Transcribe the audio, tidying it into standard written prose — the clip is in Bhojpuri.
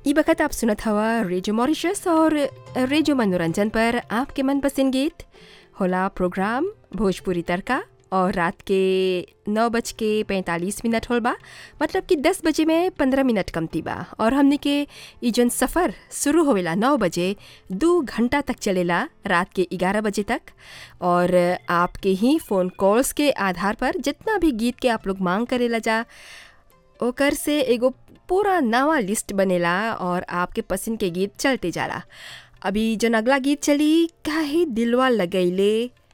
ई बखत आप सुनत हवा रेडियो मॉरिशस और रेडियो मनोरंजन पर आपके मनपसंद गीत होला प्रोग्राम भोजपुरी तड़का और रात के 9:45 होल बा, मतलब कि 10 बजे में 15 मिनट कमती बा। और हमने के ई जौन सफ़र शुरू होवेला 9 बजे 2 घंटा तक चलेला रात के 11 बजे तक। और आपके ही फ़ोन कॉल्स के आधार पर जितना भी गीत के आप लोग मांग करेला जा ओकर से एगो पूरा नवा लिस्ट बनेला और आपके पसंद के गीत चलते जाला। अभी जौन अगला गीत चली काहे दिलवा लगैले